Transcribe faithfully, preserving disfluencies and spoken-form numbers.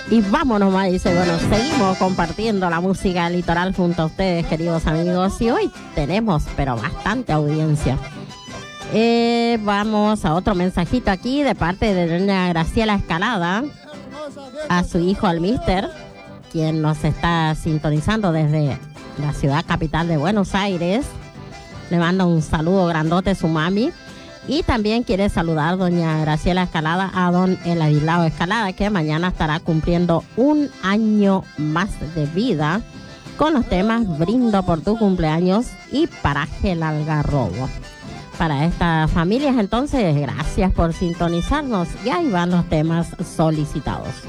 Y vámonos más, dice, bueno, seguimos compartiendo la música litoral junto a ustedes, queridos amigos. Y hoy tenemos, pero bastante audiencia. Eh, vamos a otro mensajito aquí de parte de doña Graciela Escalada, a su hijo al mister, quien nos está sintonizando desde la ciudad capital de Buenos Aires. Le manda un saludo grandote a su mami. Y también quiere saludar doña Graciela Escalada a don Eladislao Escalada, que mañana estará cumpliendo un año más de vida con los temas Brindo por tu cumpleaños y Paraje el Algarrobo. Para estas familias, entonces, gracias por sintonizarnos y ahí van los temas solicitados.